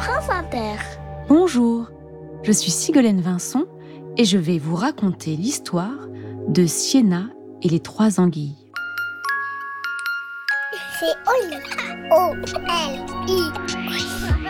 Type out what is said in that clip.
France Inter. Bonjour, je suis Sigolène Vincent et je vais vous raconter l'histoire de Sienna et les 3 anguilles. C'est Oli. O-L-I.